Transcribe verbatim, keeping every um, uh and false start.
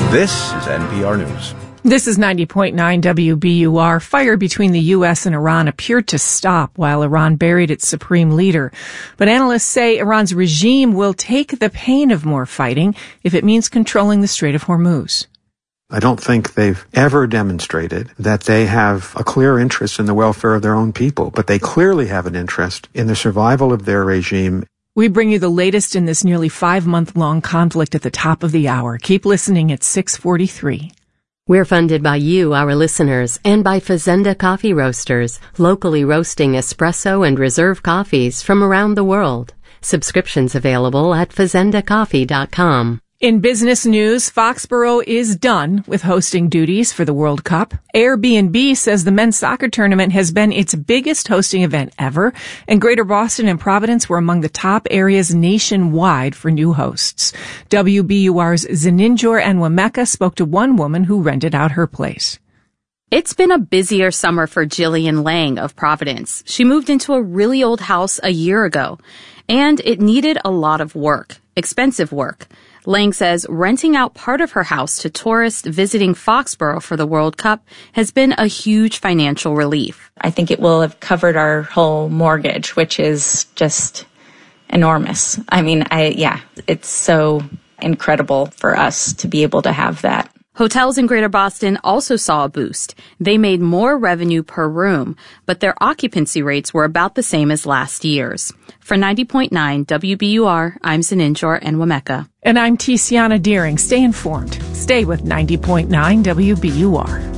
This is N P R News. This is ninety point nine W B U R. Fire between the U S and Iran appeared to stop while Iran buried its supreme leader. But analysts say Iran's regime will take the pain of more fighting if it means controlling the Strait of Hormuz. I don't think they've ever demonstrated that they have a clear interest in the welfare of their own people, but they clearly have an interest in the survival of their regime. We bring you the latest in this nearly five-month-long conflict at the top of the hour. Keep listening at six forty-three. We're funded by you, our listeners, and by Fazenda Coffee Roasters, locally roasting espresso and reserve coffees from around the world. Subscriptions available at fazenda coffee dot com. In business news, Foxborough is done with hosting duties for the World Cup. Airbnb says the men's soccer tournament has been its biggest hosting event ever, and Greater Boston and Providence were among the top areas nationwide for new hosts. W B U R's Zeninjor Enwemeka spoke to one woman who rented out her place. It's been a busier summer for Jillian Lang of Providence. She moved into a really old house a year ago, and it needed a lot of work, expensive work. Lang says renting out part of her house to tourists visiting Foxborough for the World Cup has been a huge financial relief. I think it will have covered our whole mortgage, which is just enormous. I mean, I yeah, it's so incredible for us to be able to have that. Hotels in Greater Boston also saw a boost. They made more revenue per room, but their occupancy rates were about the same as last year's. For ninety point nine W B U R, I'm Zeninjor Enwemeka. And I'm Tiziana Deering. Stay informed. Stay with ninety point nine W B U R.